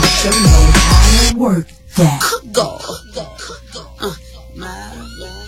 show you how to work that. Go. My